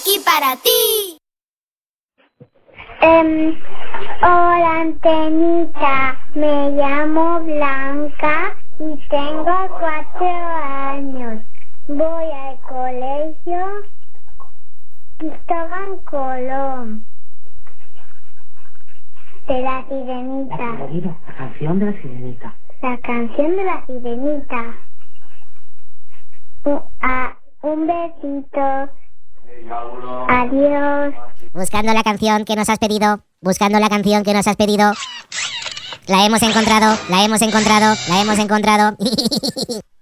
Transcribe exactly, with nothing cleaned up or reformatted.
aquí para ti. Um, hola, Antenita. Me llamo Blanca y tengo cuatro años. Voy al colegio Cristóbal Colón. De la Sirenita. La, la, la canción de la Sirenita. La canción de la Sirenita. Un, a, un besito. Adiós. Buscando la canción que nos has pedido. Buscando la canción que nos has pedido. La hemos encontrado, la hemos encontrado, la hemos encontrado.